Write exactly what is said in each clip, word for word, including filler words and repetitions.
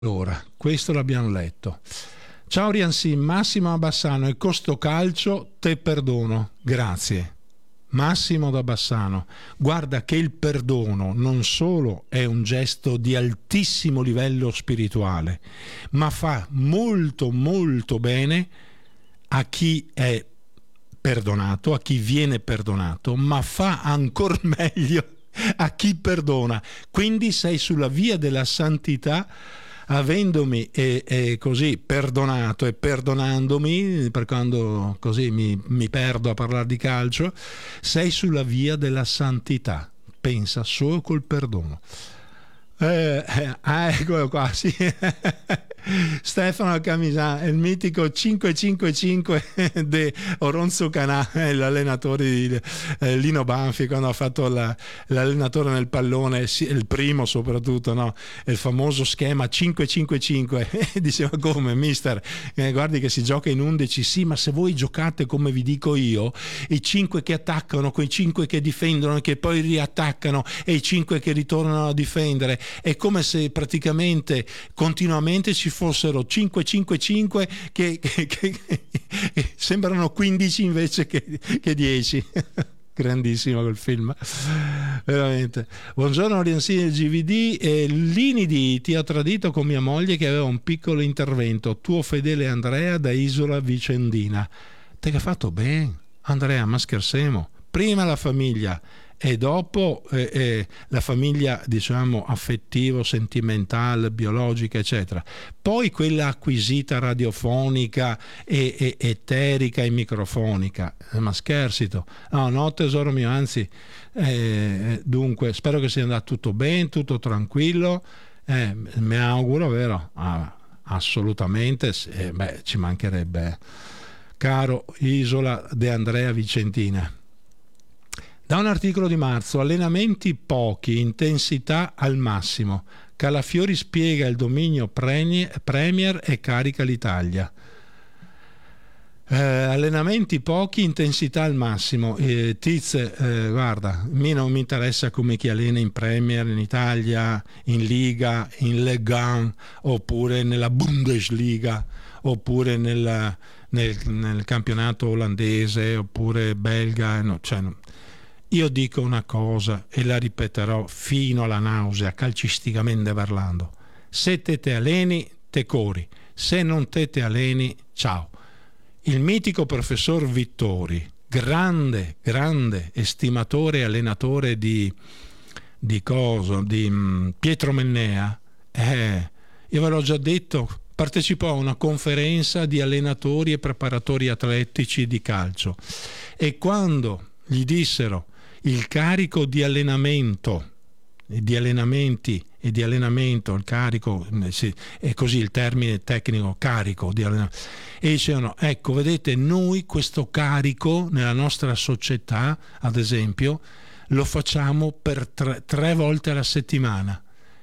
Allora, questo l'abbiamo letto. Ciao Riansin, Massimo da Bassano, e con sto calcio te perdono. Grazie. Massimo da Bassano, guarda che il perdono non solo è un gesto di altissimo livello spirituale, ma fa molto molto bene a chi è perdonato, a chi viene perdonato, ma fa ancora meglio a chi perdona. Quindi sei sulla via della santità, avendomi e, e così perdonato e perdonandomi, per quando così mi, mi perdo a parlare di calcio, sei sulla via della santità. Pensa solo col perdono. Eh, eh, ah, eccolo qua, sì. Stefano Camisà, il mitico cinque cinque cinque di Oronzo Canà, l'allenatore di eh, Lino Banfi, quando ha fatto la, l'allenatore nel pallone, il primo soprattutto, no? Il famoso schema cinque cinque cinque. Diceva: come mister, eh, guardi che si gioca in undici, sì, ma se voi giocate come vi dico io, i cinque che attaccano, quei cinque che difendono e che poi riattaccano, e i cinque che ritornano a difendere, è come se praticamente continuamente ci fossero cinque cinque cinque che, che, che, che sembrano quindici invece che, che dieci. Grandissimo quel film, veramente. Buongiorno Riansini del G V D. eh, Linidi, ti ho tradito con mia moglie che aveva un piccolo intervento. Tuo fedele Andrea da Isola Vicendina. Te che ha fatto bene Andrea, ma scherziamo. Prima la famiglia e dopo eh, eh, la famiglia, diciamo, affettivo, sentimentale, biologica, eccetera. Poi quella acquisita radiofonica e, e eterica e microfonica. Eh, ma scherzito. No, no, tesoro mio, anzi, eh, dunque, spero che sia andato tutto bene, tutto tranquillo. Eh, mi auguro, vero? Ah, assolutamente, eh, beh, ci mancherebbe. Caro Isola de Andrea Vicentina. Da un articolo di marzo, allenamenti pochi, intensità al massimo. Calafiori spiega il dominio Premier e carica l'Italia. Eh, allenamenti pochi, intensità al massimo. Eh, Tiz, eh, guarda, a me non mi interessa come chi allena in Premier, in Italia, in Liga, in Ligue uno, oppure nella Bundesliga, oppure nella, nel, nel campionato olandese, oppure belga, no, cioè... Io dico una cosa e la ripeterò fino alla nausea, calcisticamente parlando. Se te te alleni, te corri. Se non te te alleni, ciao. Il mitico professor Vittori, grande, grande estimatore e allenatore di, di cosa, di um, Pietro Mennea, eh, io ve l'ho già detto, partecipò a una conferenza di allenatori e preparatori atletici di calcio. E quando gli dissero il carico di allenamento, di allenamenti e di allenamento, il carico, sì, è così il termine tecnico, carico di allenamento, e dicevano: ecco, vedete, noi questo carico nella nostra società, ad esempio, lo facciamo per tre, tre volte alla settimana.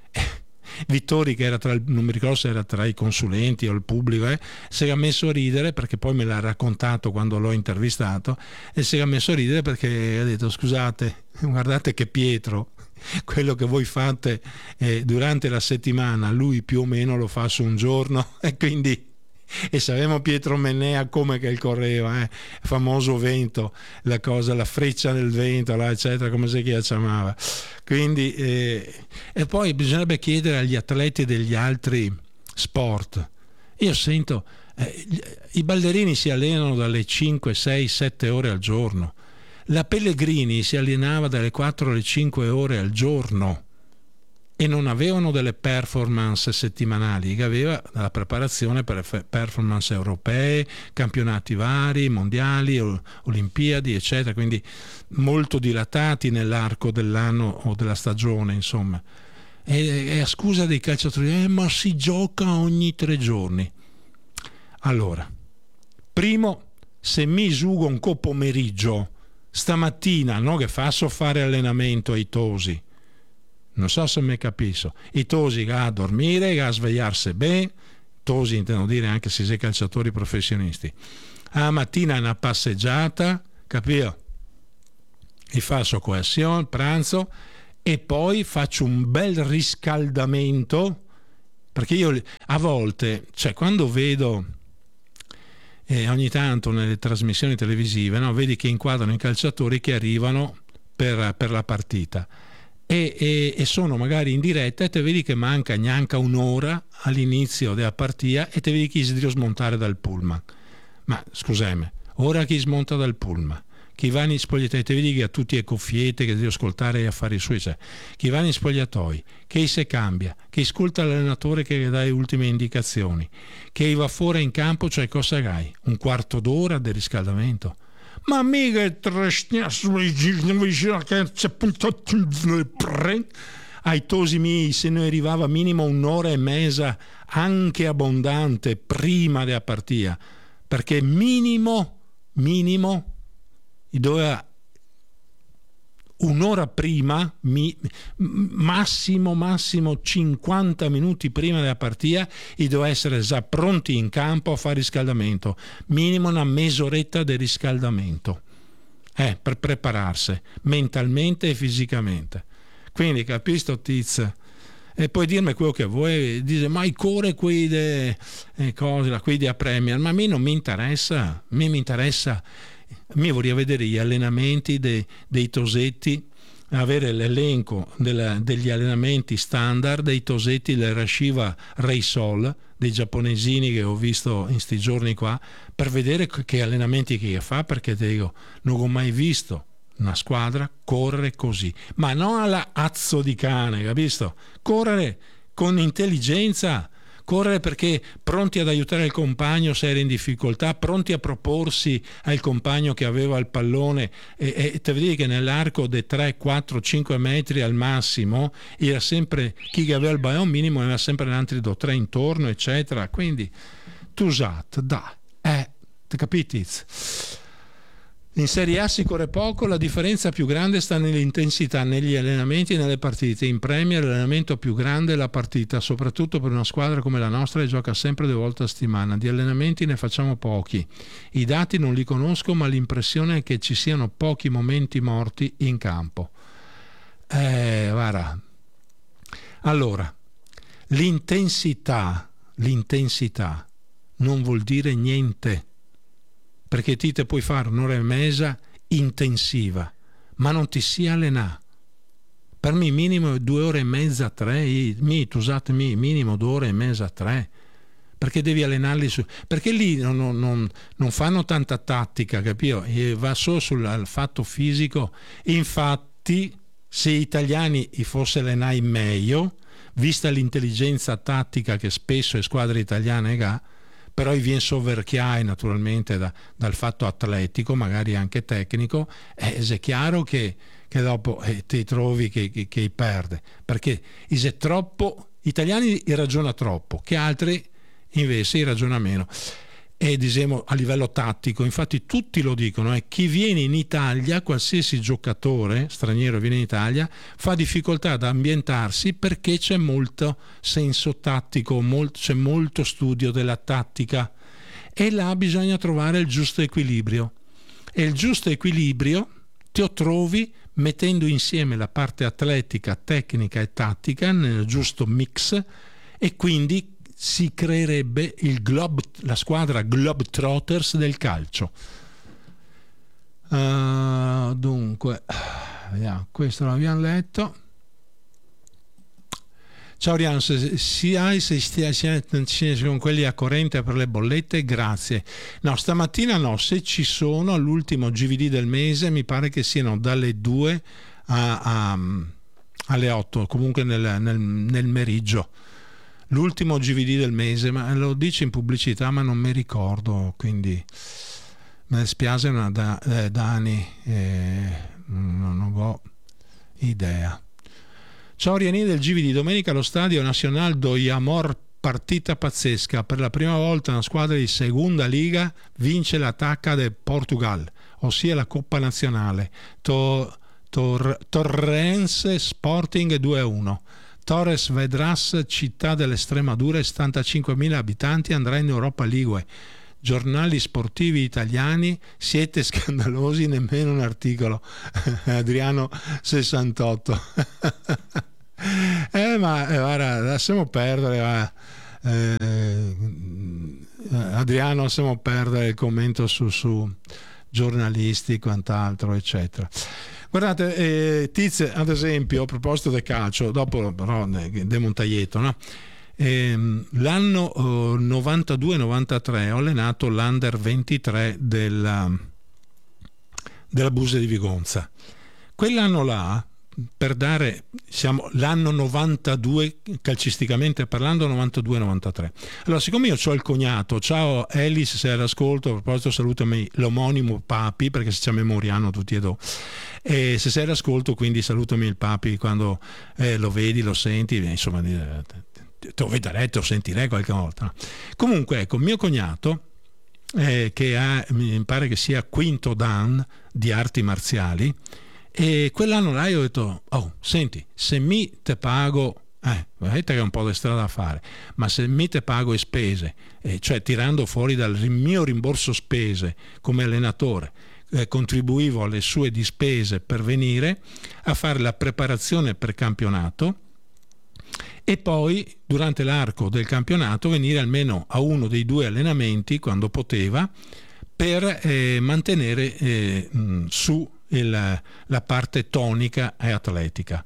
Vittori, che era tra il, non mi ricordo se era tra i consulenti o il pubblico, eh, si era messo a ridere, perché poi me l'ha raccontato quando l'ho intervistato, e si era messo a ridere perché ha detto: scusate, guardate che Pietro, quello che voi fate eh, durante la settimana, lui più o meno lo fa su un giorno, e quindi... E sapevamo Pietro Mennea come che correva, eh? Famoso vento, la cosa, la freccia del vento, là, eccetera, come si chiamava. Quindi eh, e poi bisognerebbe chiedere agli atleti degli altri sport. Io sento eh, i ballerini si allenano dalle cinque, sei, sette ore al giorno. La Pellegrini si allenava dalle quattro alle cinque ore al giorno. E non avevano delle performance settimanali, che aveva la preparazione per performance europee, campionati vari, mondiali, olimpiadi, eccetera, quindi molto dilatati nell'arco dell'anno o della stagione, insomma. E, e a scusa dei calciatori, eh, ma si gioca ogni tre giorni. Allora, primo, se mi sugo un co' pomeriggio, stamattina, no, che faccio fare allenamento ai tosi, non so se mi capisco, i tosi che a dormire, che a svegliarsi bene, tosi intendo dire anche se sei calciatori professionisti, a mattina una passeggiata, capito? E faccio coesione, pranzo, e poi faccio un bel riscaldamento perché io a volte, cioè quando vedo eh, ogni tanto nelle trasmissioni televisive, no, vedi che inquadrano i calciatori che arrivano per, per la partita e, e, e sono magari in diretta e te vedi che manca neanche un'ora all'inizio della partita e te vedi chi si deve smontare dal pullman. Ma scusami, ora chi smonta dal pullman, chi va in spogliatoi, te vedi che ha tutti le cuffiette che devi ascoltare e affari suoi, cioè, chi va in spogliatoi, che si cambia, che ascolta l'allenatore che dà le ultime indicazioni, che va fuori in campo, cioè cosa hai? Un quarto d'ora di riscaldamento? Ma mica ai tosi miei, se ne arrivava minimo un'ora e mezza anche abbondante prima della partita, perché minimo minimo doveva un'ora prima, mi, massimo massimo cinquanta minuti prima della partita, e doveva essere già pronti in campo a fare riscaldamento, minimo una mezz'oretta di riscaldamento, eh, per prepararsi mentalmente e fisicamente. Quindi capisci, Tiz? E poi dirmi quello che vuoi, dice ma i core qui de eh, cose, qui di Premier, ma a me non mi interessa, a me mi interessa. Mi vorrei vedere gli allenamenti dei, dei tosetti, avere l'elenco della, degli allenamenti standard dei tosetti del Rashiva Reysol, dei giapponesini che ho visto in sti giorni qua, per vedere che allenamenti che fa, perché ti dico, non ho mai visto una squadra correre così, ma non alla azzo di cane, capisco? Correre con intelligenza, correre perché pronti ad aiutare il compagno se era in difficoltà, pronti a proporsi al compagno che aveva il pallone, e, e te vedi che nell'arco dei tre, quattro, cinque metri al massimo era sempre chi che aveva il pallone minimo, aveva sempre un altri due, tre intorno, eccetera. Quindi tu sat, da, eh, ti capiti? In Serie A si corre poco, la differenza più grande sta nell'intensità, negli allenamenti e nelle partite. In Premier l'allenamento più grande è la partita, soprattutto per una squadra come la nostra che gioca sempre due volte a settimana. Di allenamenti ne facciamo pochi. I dati non li conosco, ma l'impressione è che ci siano pochi momenti morti in campo. Eh, guarda. Allora, l'intensità, l'intensità non vuol dire niente. Perché ti te puoi fare un'ora e mezza intensiva, ma non ti si allena. Per me minimo è due ore e mezza, tre, mi, scusatemi, minimo due ore e mezza, tre, perché devi allenarli su, perché lì non, non, non fanno tanta tattica, capito? E va solo sul fatto fisico. Infatti, se gli italiani fosse allenati meglio, vista l'intelligenza tattica che spesso le squadre italiane ha, però viene soverchiai naturalmente da, dal fatto atletico, magari anche tecnico, eh, è chiaro che, che dopo eh, ti trovi che, che, che perde, perché è troppo, gli italiani ragiona troppo, che altri invece ragiona meno. E diciamo a livello tattico, infatti tutti lo dicono, eh, chi viene in Italia, qualsiasi giocatore straniero viene in Italia, fa difficoltà ad ambientarsi perché c'è molto senso tattico, molto, c'è molto studio della tattica, e là bisogna trovare il giusto equilibrio, e il giusto equilibrio te lo trovi mettendo insieme la parte atletica, tecnica e tattica nel giusto mix, e quindi si creerebbe il globe, la squadra Globetrotters del calcio. Uh, dunque, vediamo, questo l'abbiamo letto. Ciao Rian, se, se hai se stia, con quelli a corrente per le bollette, grazie. No, stamattina no, se ci sono all'ultimo G V D del mese mi pare che siano dalle due a, a, alle otto, comunque nel, nel, nel meriggio. L'ultimo G V D del mese, ma lo dice in pubblicità ma non mi ricordo, quindi mi dispiace una da, eh, Dani, eh, non, non ho idea. Ciao Riani del G V D, domenica allo Stadio Nacional do Amor, partita pazzesca, per la prima volta una squadra di seconda liga vince la tacca del Portugal, ossia la Coppa Nazionale. Tor, tor, Torrense Sporting due a uno. Torres Vedras, città dell'Estremadura, settantacinquemila abitanti, andrà in Europa League. Giornali sportivi italiani, siete scandalosi, nemmeno un articolo. Adriano sessantotto. eh, ma eh, guarda, lasciamo perdere, va. Eh, Adriano, lasciamo perdere il commento su, su giornalisti, quant'altro, eccetera. Guardate, eh, Tiz, ad esempio, a proposito del calcio, dopo però De Montaglietto, no? Eh, l'anno oh, novantadue novantatré ho allenato l'Under ventitré della, della Buse di Vigonza. Quell'anno là, per dare, siamo l'anno novantadue, calcisticamente parlando, novantadue novantatré. Allora, siccome io ho il cognato, ciao Ellis, se era ascolto, a proposito salutami l'omonimo Papi, perché si chiama Memoriano tutti e due, e se sei all'ascolto, quindi salutami il Papi quando eh, lo vedi, lo senti, insomma, te lo vedrei, te lo sentirei qualche volta. No? Comunque, ecco, mio cognato, eh, che ha, mi pare che sia quinto dan di arti marziali, e quell'anno là io ho detto, oh, senti, se mi te pago, eh, vedete che è un po' di strada da fare, ma se mi te pago le spese, eh, cioè tirando fuori dal mio rimborso spese come allenatore, eh, contribuivo alle sue dispese per venire a fare la preparazione per campionato e poi durante l'arco del campionato venire almeno a uno dei due allenamenti quando poteva per eh, mantenere eh, mh, su il, la parte tonica e atletica.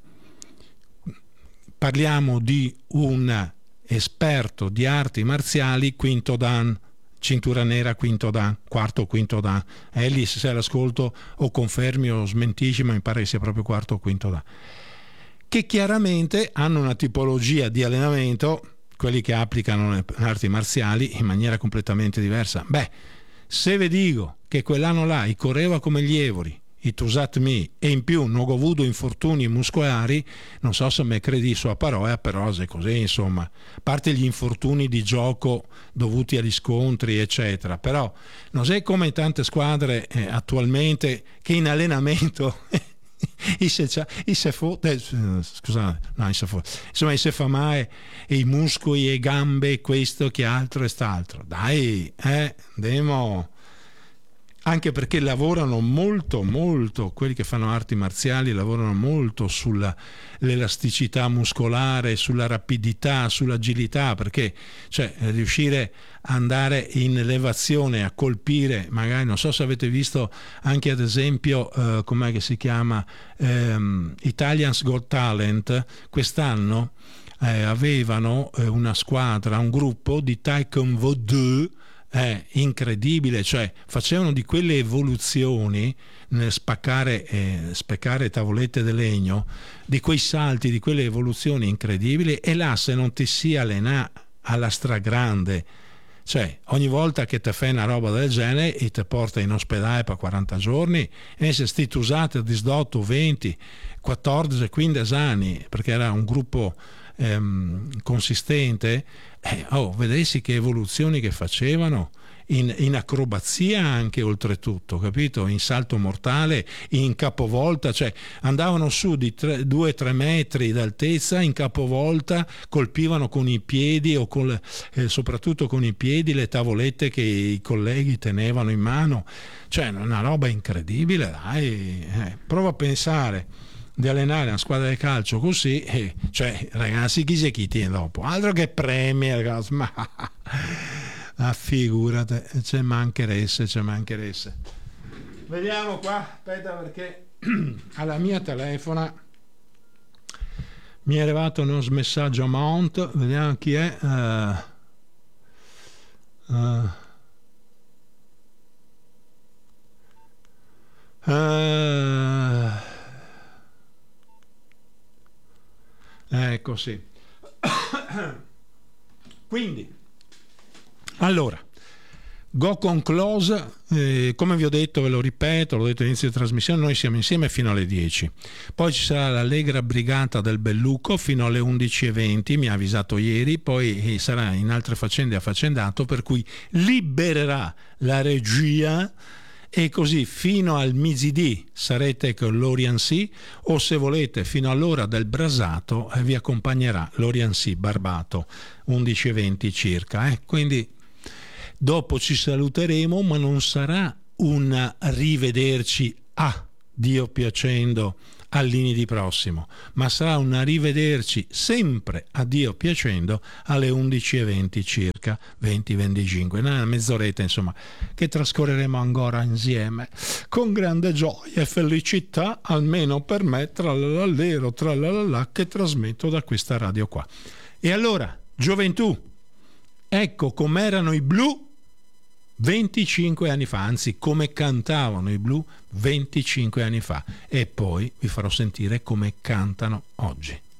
Parliamo di un esperto di arti marziali, quinto dan, cintura nera, quinto dan, quarto o quinto dan. Ellis, se l'ascolto o confermi o smentisci, ma mi pare che sia proprio quarto o quinto dan, che chiaramente hanno una tipologia di allenamento, quelli che applicano le arti marziali, in maniera completamente diversa. Beh, se vi dico che quell'anno là i correva come gli evoli, i tusat mi, e in più non ho avuto infortuni muscolari, non so se me credi sua parola, però è così, insomma, a parte gli infortuni di gioco dovuti agli scontri, eccetera, però non è come in tante squadre eh, attualmente che in allenamento i se, i se fo, eh, scusate, no, i se fo, insomma, i se fa mai e i muscoli e gambe, questo che altro e st'altro. Dai, eh, andiamo. Anche perché lavorano molto, molto, quelli che fanno arti marziali lavorano molto sull'elasticità muscolare, sulla rapidità, sull'agilità, perché cioè, riuscire a andare in elevazione, a colpire, magari non so se avete visto anche ad esempio, eh, com'è che si chiama, ehm, Italians Got Talent, quest'anno eh, avevano eh, una squadra, un gruppo di Taekwondo due, è incredibile, cioè facevano di quelle evoluzioni nel spaccare, eh, spaccare tavolette di legno, di quei salti, di quelle evoluzioni incredibili, e là se non ti si allena alla stragrande, cioè ogni volta che te fai una roba del genere e te porta in ospedale per quaranta giorni e se sti usate diciotto, venti, quattordici, quindici anni, perché era un gruppo ehm, consistente. Eh, oh, vedessi che evoluzioni che facevano in, in acrobazia anche oltretutto, capito? In salto mortale, in capovolta, cioè andavano su di due o tre metri d'altezza in capovolta, colpivano con i piedi o con, eh, soprattutto con i piedi le tavolette che i colleghi tenevano in mano, cioè una roba incredibile, dai, eh, prova a pensare di allenare una squadra di calcio così, eh, cioè ragazzi, chi se chi tiene dopo, altro che premi, ragazzi, ma ah, figurate, ci mancheresse, ci mancheresse. Vediamo qua, aspetta, perché alla mia telefona mi è arrivato uno messaggio a Mount, vediamo chi è. uh, uh, uh, Ecco, sì. Quindi, allora, Go Con Close, eh, come vi ho detto, ve lo ripeto, l'ho detto all'inizio di trasmissione, noi siamo insieme fino alle dieci. Poi ci sarà l'Allegra Brigata del Belluco fino alle undici e venti, mi ha avvisato ieri, poi sarà in altre faccende affaccendato, per cui libererà la regia e così fino al mizidì sarete con l'Orient Sea, o se volete fino all'ora del brasato eh, vi accompagnerà l'Orient Sea Barbato, undici e venti circa. Eh? Quindi dopo ci saluteremo, ma non sarà un rivederci a Dio piacendo al lunedì prossimo, ma sarà un arrivederci sempre a Dio piacendo alle undici e venti circa, venti venticinque, una mezz'oretta insomma, che trascorreremo ancora insieme con grande gioia e felicità, almeno per me, tralalallero, tralalala, che trasmetto da questa radio qua. E allora, gioventù, ecco com'erano i Blu venticinque anni fa, anzi come cantavano i Blu venticinque anni fa, e poi vi farò sentire come cantano oggi.